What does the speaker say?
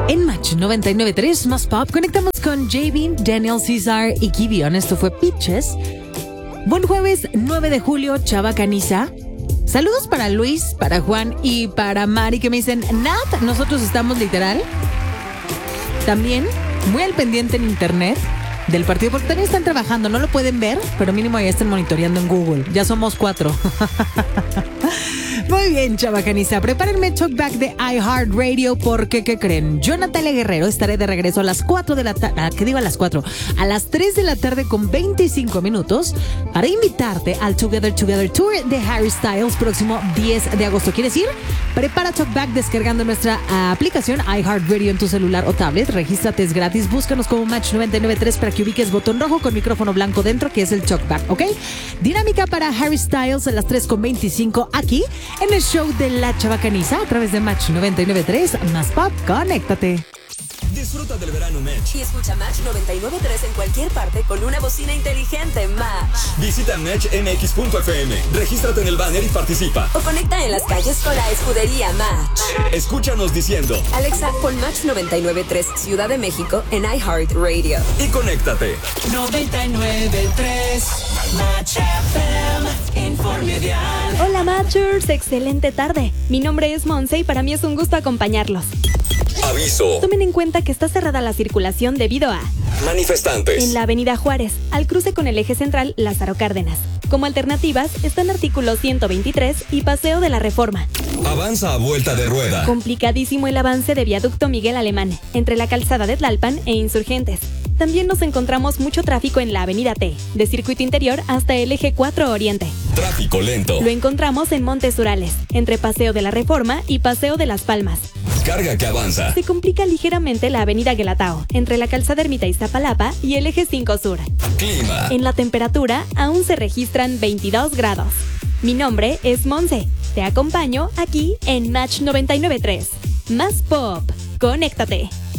En Match 99.3 más pop conectamos con J-Bean, Daniel Caesar y Gideon. Esto fue Pitches. Buen jueves 9 de julio, Chava Caniza. Saludos para Luis, para Juan y para Mari que me dicen, Nat, nosotros estamos literal también muy al pendiente en internet del partido, porque también están trabajando, no lo pueden ver, pero mínimo ya están monitoreando en Google. Ya somos 4. Muy bien, Chava Caniza. Prepárenme Talkback de iHeartRadio porque, ¿qué creen? Yo, Natalia Guerrero, estaré de regreso a las 4 de la tarde. ¿Qué digo a las 4? A las 3 de la tarde con 25 minutos para invitarte al Together Tour de Harry Styles próximo 10 de agosto. ¿Quieres ir? Prepara Talkback descargando nuestra aplicación iHeartRadio en tu celular o tablet. Regístrate, es gratis. Búscanos como Match 99.3 para que ubiques botón rojo con micrófono blanco dentro, que es el Talkback, ¿ok? Dinámica para Harry Styles a las 3:25 aquí en el show de La Chava Caniza a través de Match 99.3 más pop. Conéctate. Disfruta del verano Match. Y escucha Match 99.3 en cualquier parte con una bocina inteligente Match. Visita matchmx.fm, regístrate en el banner y participa. O conecta en las calles con la escudería Match. Escúchanos diciendo: Alexa, pon Match 99.3 Ciudad de México en iHeartRadio. Y conéctate. 99.3 Match FM Informedial. Hola Matchers, excelente tarde. Mi nombre es Monse y para mí es un gusto acompañarlos. Aviso. Tomen en cuenta que está cerrada la circulación debido a manifestantes en la avenida Juárez, al cruce con el eje central Lázaro Cárdenas. Como alternativas están artículo 123 y Paseo de la Reforma. Avanza a vuelta de rueda. Complicadísimo el avance de viaducto Miguel Alemán, entre la calzada de Tlalpan e Insurgentes. También nos encontramos mucho tráfico en la avenida T, de Circuito Interior hasta el eje 4 Oriente. Tráfico lento. Lo encontramos en Montes Urales, entre Paseo de la Reforma y Paseo de las Palmas. Carga que avanza. Se complica ligeramente la avenida Guelatao, entre la calzada Ermita Iztapalapa y el eje 5 Sur. Clima. En la temperatura aún se registran 22 grados. Mi nombre es Monse. Te acompaño aquí en Match 99.3. Más pop. Conéctate.